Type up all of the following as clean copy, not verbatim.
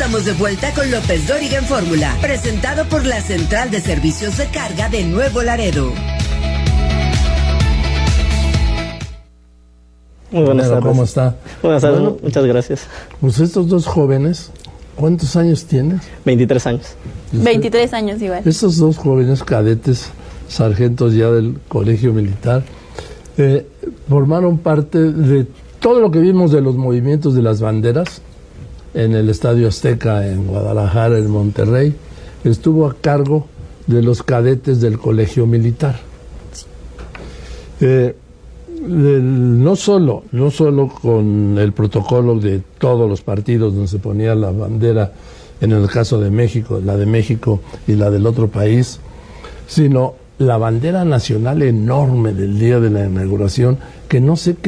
estamos de vuelta con López Dóriga en Fórmula, presentado por la Central de Servicios de Carga de Nuevo Laredo. Muy buenas tardes. ¿Cómo está? Buenas tardes, bueno, muchas gracias. Pues estos dos jóvenes, ¿cuántos años tienen? 23 años. 23 años igual. Estos dos jóvenes cadetes, sargentos ya del Colegio Militar, formaron parte de todo lo que vimos de los movimientos de las banderas en el Estadio Azteca, en Guadalajara, en Monterrey. Estuvo a cargo de los cadetes del Colegio Militar. No solo con el protocolo de todos los partidos donde se ponía la bandera, en el caso de México, la de México y la del otro país, sino la bandera nacional enorme del día de la inauguración, que no sé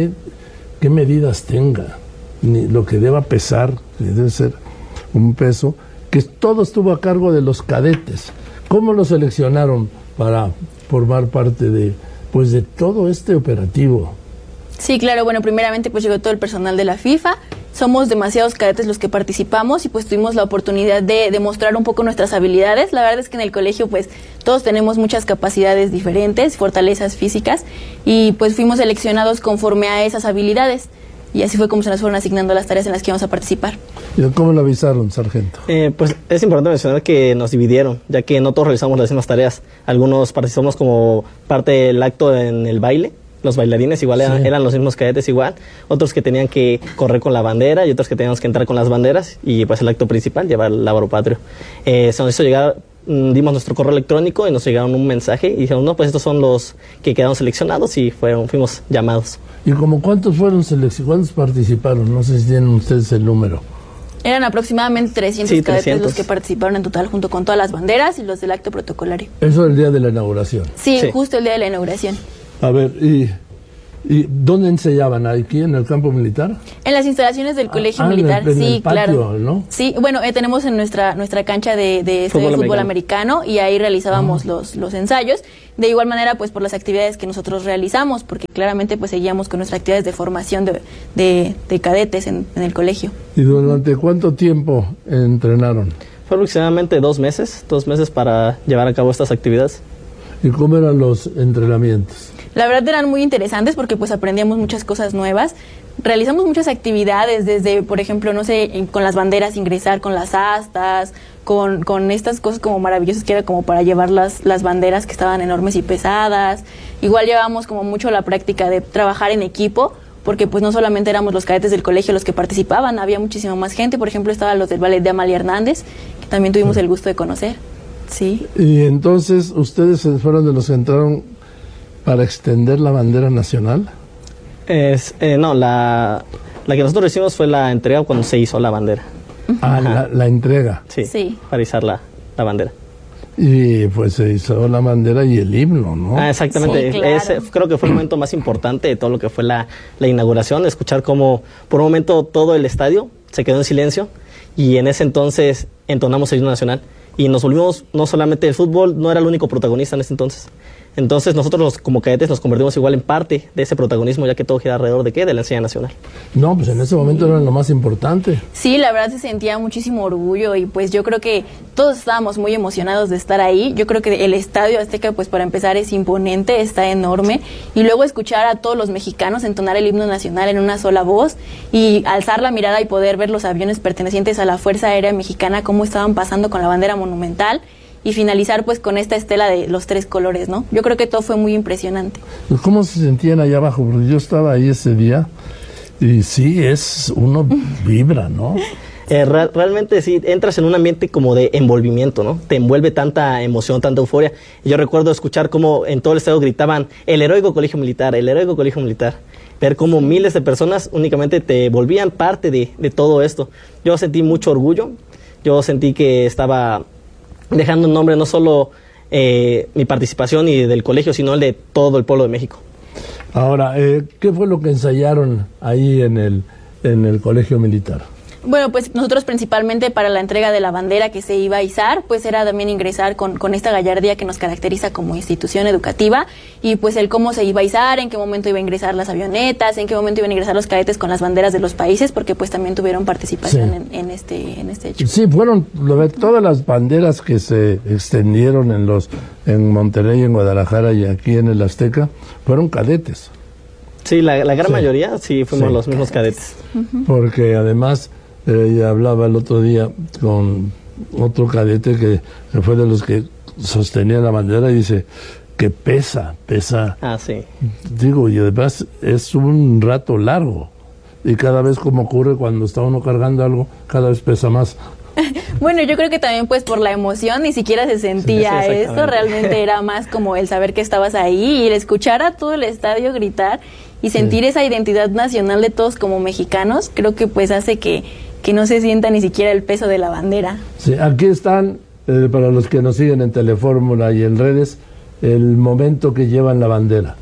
qué medidas tenga, ni lo que deba pesar, debe ser un peso, que todo estuvo a cargo de los cadetes. ¿Cómo lo seleccionaron para formar parte de todo este operativo? Sí, claro, bueno, primeramente pues llegó todo el personal de la FIFA, somos demasiados cadetes los que participamos y pues tuvimos la oportunidad de demostrar un poco nuestras habilidades. La verdad es que en el colegio pues todos tenemos muchas capacidades diferentes, fortalezas físicas, y pues fuimos seleccionados conforme a esas habilidades. Y así fue como se nos fueron asignando las tareas en las que íbamos a participar. ¿Y cómo lo avisaron, sargento? Pues es importante mencionar que nos dividieron, ya que no todos realizamos las mismas tareas. Algunos participamos como parte del acto en el baile, los bailarines igual eran los mismos cadetes igual, otros que tenían que correr con la bandera y otros que teníamos que entrar con las banderas, y pues el acto principal, llevar el lábaro patrio. Se nos hizo llegar, dimos nuestro correo electrónico y nos llegaron un mensaje y dijeron, no, pues estos son los que quedaron seleccionados, y fuimos llamados. ¿Y como cuántos fueron cuántos participaron? No sé si tienen ustedes el número. Eran aproximadamente 300 cadetes los que participaron en total, junto con todas las banderas y los del acto protocolario. Eso el día de la inauguración. Sí, justo el día de la inauguración. A ver, ¿y dónde ensayaban? ¿Aquí en el campo militar? En las instalaciones del Colegio Militar, en sí, el patio, claro. ¿no? Sí, bueno, tenemos en nuestra cancha de fútbol americano, y ahí realizábamos los ensayos. De igual manera, pues por las actividades que nosotros realizamos, porque claramente pues seguíamos con nuestras actividades de formación de cadetes en el colegio. ¿Y durante cuánto tiempo entrenaron? Fue aproximadamente 2 meses para llevar a cabo estas actividades. ¿Y cómo eran los entrenamientos? La verdad eran muy interesantes porque pues aprendíamos muchas cosas nuevas. Realizamos muchas actividades, desde, por ejemplo, no sé, con las banderas ingresar con las astas, con estas cosas como maravillosas que era como para llevar las banderas que estaban enormes y pesadas. Igual llevábamos como mucho la práctica de trabajar en equipo, porque pues no solamente éramos los cadetes del colegio los que participaban, había muchísima más gente. Por ejemplo, estaban los del ballet de Amalia Hernández, que también tuvimos el gusto de conocer. Sí. Y entonces, ¿ustedes fueron de los que entraron para extender la bandera nacional? No, la que nosotros hicimos fue la entrega cuando se hizo la bandera. La entrega. Sí, para izar la bandera. Y pues se hizo la bandera y el himno, ¿no? Exactamente. Sí, claro. Ese creo que fue el momento más importante de todo lo que fue la inauguración, escuchar cómo por un momento todo el estadio se quedó en silencio, y en ese entonces entonamos el himno nacional. Y nos volvimos, no solamente el fútbol, no era el único protagonista en ese entonces. Entonces nosotros como cadetes nos convertimos igual en parte de ese protagonismo, ya que todo gira alrededor de la enseñanza nacional. No, pues en ese momento era lo más importante. Sí, la verdad se sentía muchísimo orgullo, y pues yo creo que todos estábamos muy emocionados de estar ahí. Yo creo que el Estadio Azteca, pues para empezar, es imponente, está enorme, y luego escuchar a todos los mexicanos entonar el himno nacional en una sola voz, y alzar la mirada y poder ver los aviones pertenecientes a la Fuerza Aérea Mexicana, cómo estaban pasando con la bandera monumental, y finalizar pues con esta estela de los 3 colores, ¿no? Yo creo que todo fue muy impresionante. ¿Cómo se sentían allá abajo? Porque yo estaba ahí ese día y sí, uno vibra, ¿no? Realmente sí, entras en un ambiente como de envolvimiento, ¿no? Te envuelve tanta emoción, tanta euforia. Yo recuerdo escuchar cómo en todo el estadio gritaban el heroico Colegio Militar, el heroico Colegio Militar. Ver cómo miles de personas únicamente te volvían parte de todo esto. Yo sentí mucho orgullo, yo sentí que estaba dejando un nombre no solo mi participación y del colegio, sino el de todo el pueblo de México. Ahora, ¿qué fue lo que ensayaron ahí en el Colegio Militar? Bueno, pues nosotros principalmente para la entrega de la bandera que se iba a izar, pues era también ingresar con esta gallardía que nos caracteriza como institución educativa, y pues el cómo se iba a izar, en qué momento iba a ingresar las avionetas, en qué momento iban a ingresar los cadetes con las banderas de los países, porque pues también tuvieron participación en este hecho. Sí, fueron todas las banderas que se extendieron en Monterrey, en Guadalajara y aquí en el Azteca, fueron cadetes. Sí, la gran mayoría sí fuimos los mismos cadetes. Porque además, hablaba el otro día con otro cadete que fue de los que sostenía la bandera y dice que pesa. Ah, sí. Digo, y además es un rato largo. Y cada vez, como ocurre cuando está uno cargando algo, cada vez pesa más. Bueno, yo creo que también pues por la emoción ni siquiera se sentía eso, realmente era más como el saber que estabas ahí y el escuchar a todo el estadio gritar y sentir esa identidad nacional de todos como mexicanos, creo que pues hace que no se sienta ni siquiera el peso de la bandera. Sí, aquí están, para los que nos siguen en Telefórmula y en redes, el momento que llevan la bandera.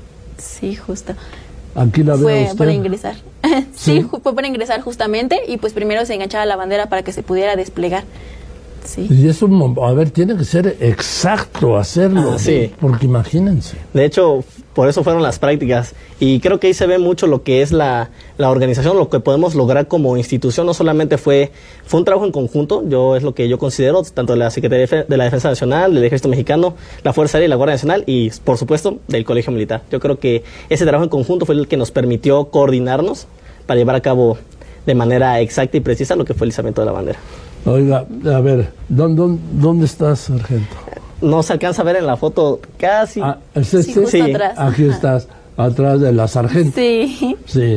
Sí, justo. Aquí la veo usted. Fue para ingresar. Sí, fue para ingresar justamente y pues primero se enganchaba la bandera para que se pudiera desplegar. Sí. Y es a ver, tiene que ser exacto hacerlo, sí. Porque imagínense. De hecho, por eso fueron las prácticas y creo que ahí se ve mucho lo que es la organización, lo que podemos lograr como institución. No solamente fue un trabajo en conjunto, es lo que yo considero, tanto de la Secretaría de la Defensa Nacional, del Ejército Mexicano, la Fuerza Aérea y la Guardia Nacional y, por supuesto, del Colegio Militar. Yo creo que ese trabajo en conjunto fue el que nos permitió coordinarnos para llevar a cabo de manera exacta y precisa lo que fue el izamiento de la bandera. Oiga, a ver, ¿dónde estás, sargento? No se alcanza a ver en la foto casi. Sí, justo atrás. Aquí estás, atrás de la sargento. Sí. Sí.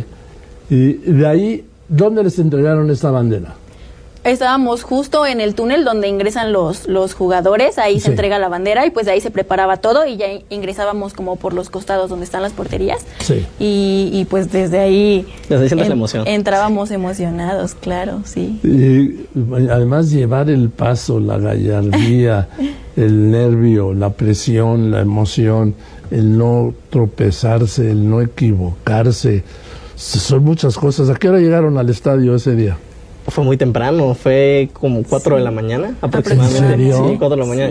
Y de ahí, ¿dónde les entregaron esta bandera? Estábamos justo en el túnel donde ingresan los jugadores, ahí se entrega la bandera y pues de ahí se preparaba todo y ya ingresábamos como por los costados donde están las porterías. Sí. Y pues desde ahí sientes la emoción. Entrábamos emocionados, claro, sí. Y además llevar el paso, la gallardía, el nervio, la presión, la emoción, el no tropezarse, el no equivocarse, son muchas cosas. ¿A qué hora llegaron al estadio ese día? Fue muy temprano, fue como 4 de la mañana aproximadamente. ¿En serio? Sí, 4 de la mañana.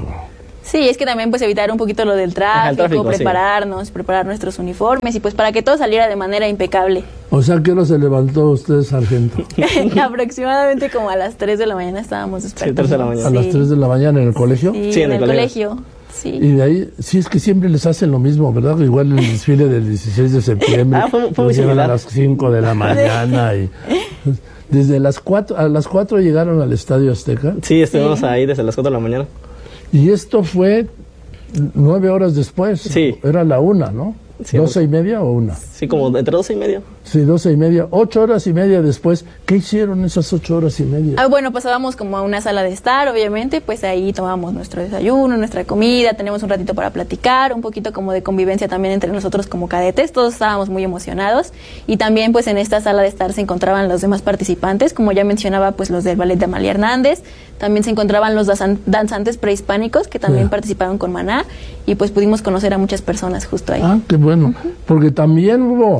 Sí, es que también pues evitar un poquito lo del tráfico, preparar nuestros uniformes y pues para que todo saliera de manera impecable. O sea, ¿qué hora se levantó usted, sargento? Aproximadamente como a las 3 de la mañana estábamos despertando. Sí, 3 de la mañana. ¿A las 3 de la mañana en el colegio? Sí, en el colegio. Sí. Y de ahí, sí, es que siempre les hacen lo mismo, ¿verdad? Igual el desfile del 16 de septiembre, fue muy llegan a las 5 de la mañana y... Desde las 4 llegaron al Estadio Azteca. Sí, estuvimos ahí desde las 4 de la mañana. Y esto fue 9 horas después. Sí. Era la 1, ¿no? Sí, 12:30 o 1. Sí, como entre 12 y media. Sí, 12:30. 8 horas y media después. ¿Qué hicieron esas 8 horas y media? Bueno, pasábamos como a una sala de estar, obviamente, pues ahí tomábamos nuestro desayuno, nuestra comida, tenemos un ratito para platicar, un poquito como de convivencia también entre nosotros como cadetes, todos estábamos muy emocionados y también pues en esta sala de estar se encontraban los demás participantes, como ya mencionaba pues los del ballet de Amalia Hernández, también se encontraban los danzantes prehispánicos que también participaron con Maná y pues pudimos conocer a muchas personas justo ahí. Ah, qué bueno, porque también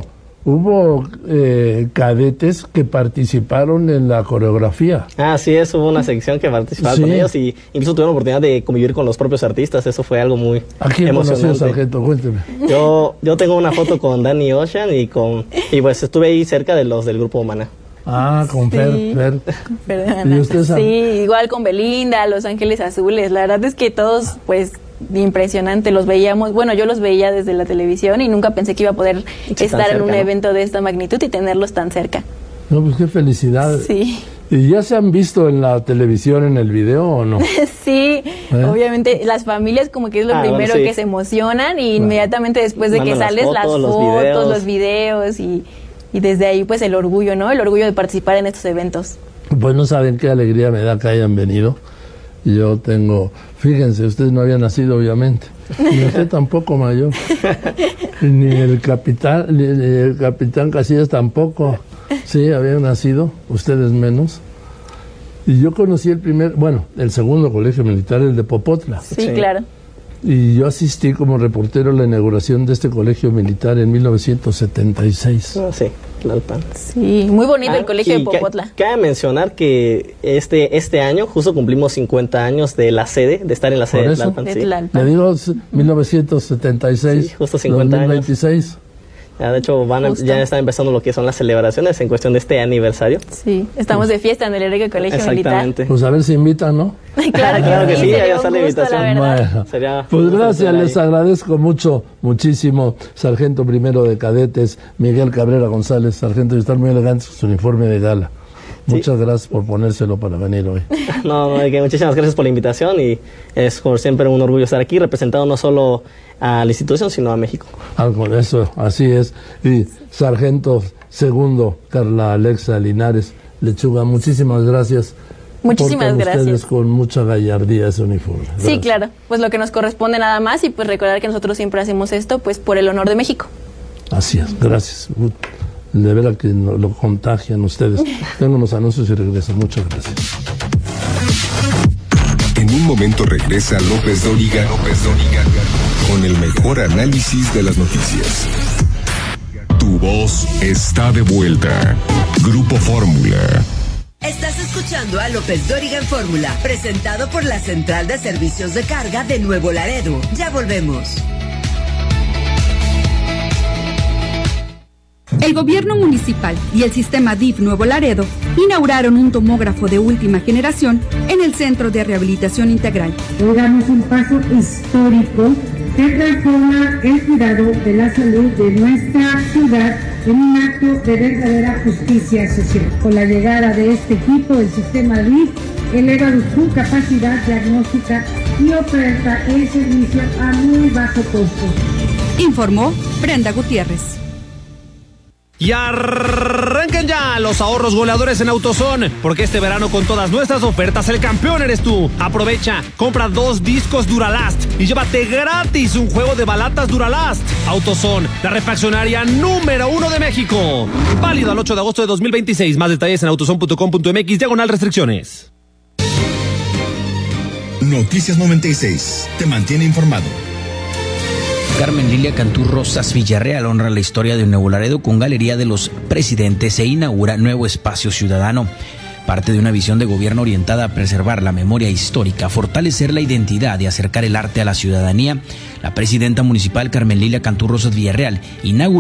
hubo cadetes que participaron en la coreografía. Sí, hubo una sección que participaba con ellos y incluso tuvieron la oportunidad de convivir con los propios artistas. Eso fue algo muy ¿A quién emocionante. conoció, sargento? Cuénteme. Yo tengo una foto con Danny Ocean y pues estuve ahí cerca de los del grupo Maná. Con Fer. ¿Y usted sabe? Sí, igual con Belinda, Los Ángeles Azules. La verdad es que todos, pues, impresionante, los veíamos, bueno, yo los veía desde la televisión y nunca pensé que iba a poder estar en un evento de esta magnitud y tenerlos tan cerca. No, pues qué felicidad. Sí. ¿Y ya se han visto en la televisión, en el video o no? Sí, obviamente las familias como que es lo primero que se emocionan y inmediatamente después de que sales las fotos, los videos y desde ahí pues el orgullo, ¿no? El orgullo de participar en estos eventos. Pues no saben qué alegría me da que hayan venido. Yo tengo, fíjense, ustedes no habían nacido obviamente, ni usted tampoco, mayor, ni el capitán Casillas tampoco, sí, habían nacido, ustedes menos. Y yo conocí el segundo colegio militar, el de Popotla. Sí, claro. Y yo asistí como reportero a la inauguración de este colegio militar en 1976. Sí, Tlalpan. Sí, muy bonito el colegio de Popotla. Cabe mencionar que este año justo cumplimos 50 años de la sede, de estar en la sede de Tlalpan. De Tlalpan. Le digo 1976, sí, justo 50 2026. años. Ya, de hecho, ya están empezando lo que son las celebraciones en cuestión de este aniversario. Sí, estamos de fiesta en el Heroico Colegio Militar. Pues a ver si invitan, ¿no? Claro que sí, ya está la invitación. Bueno, pues gracias, les agradezco muchísimo, Sargento Primero de Cadetes, Miguel Cabrera González, sargento, y estar muy elegantes con su uniforme de gala. Muchas gracias por ponérselo para venir hoy. Muchísimas gracias por la invitación y es como siempre un orgullo estar aquí representando no solo a la institución sino a México. Eso, así es. Y Sargento Segundo Carla Alexa Linares Lechuga, muchísimas gracias. Muchísimas gracias. Ustedes con mucha gallardía ese uniforme. Gracias. Sí, claro. Pues lo que nos corresponde nada más y pues recordar que nosotros siempre hacemos esto pues por el honor de México. Así es, gracias. De veras que lo contagian ustedes. Tengo unos anuncios y regreso. Muchas gracias. En un momento regresa López Dóriga con el mejor análisis de las noticias. Tu voz está de vuelta. Grupo Fórmula. Estás escuchando a López Dóriga en Fórmula, presentado por la Central de Servicios de Carga de Nuevo Laredo. Ya volvemos. El gobierno municipal y el sistema DIF Nuevo Laredo inauguraron un tomógrafo de última generación en el Centro de Rehabilitación Integral. Hoy damos un paso histórico que transforma el cuidado de la salud de nuestra ciudad en un acto de verdadera justicia social. Con la llegada de este equipo, el sistema DIF eleva su capacidad diagnóstica y oferta el servicio a muy bajo costo. Informó Brenda Gutiérrez. Y arranquen ya los ahorros goleadores en AutoZone, porque este verano con todas nuestras ofertas el campeón eres tú. Aprovecha, compra 2 discos Duralast y llévate gratis un juego de balatas Duralast. AutoZone, la refaccionaria número 1 de México. Válido al 8 de agosto de 2026. Más detalles en autozone.com.mx/restricciones. Noticias 96. Te mantiene informado. Carmen Lilia Cantú Rosas Villarreal honra la historia de Nuevo Laredo con Galería de los Presidentes e inaugura nuevo espacio ciudadano. Parte de una visión de gobierno orientada a preservar la memoria histórica, fortalecer la identidad y acercar el arte a la ciudadanía, la presidenta municipal Carmen Lilia Cantú Rosas Villarreal inauguró